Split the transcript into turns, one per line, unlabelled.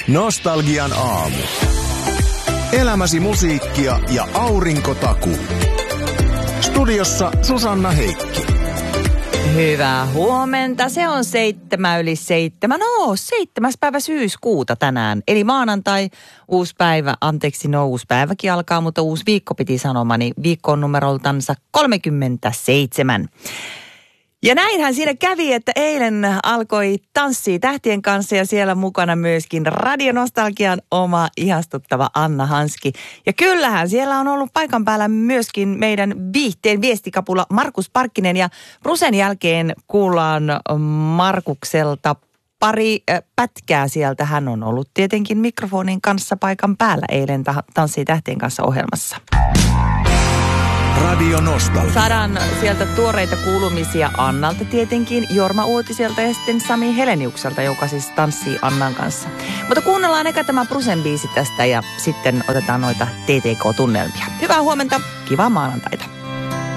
Nostalgian aamu. Elämäsi musiikkia ja aurinkotakuu. Studiossa Susanna Heikki.
Hyvää huomenta. Se on 7:07. 7. päivä syyskuuta tänään. Eli maanantai, uusi päivä. Uusi päiväkin alkaa, mutta uusi viikko piti sanomani. Viikko on numeroltansa 37. Ja näinhän siinä kävi, että eilen alkoi Tanssii tähtien kanssa ja siellä mukana myöskin Radionostalgian oma ihastuttava Anna Hanski. Ja kyllähän siellä on ollut paikan päällä myöskin meidän viihteen viestikapula Markus Parkkinen ja Rusen jälkeen kuullaan Markukselta pari pätkää sieltä. Hän on ollut tietenkin mikrofonin kanssa paikan päällä eilen Tanssii tähtien kanssa ohjelmassa.
Radio Nostalgia.
Saadaan sieltä tuoreita kuulumisia Annalta tietenkin, Jorma Uotiselta ja sitten Sami Heleniukselta, joka siis tanssii Annan kanssa. Mutta kuunnellaan eka tämä Brusen biisi tästä ja sitten otetaan noita TTK-tunnelmia. Hyvää huomenta, kivaa maanantaita.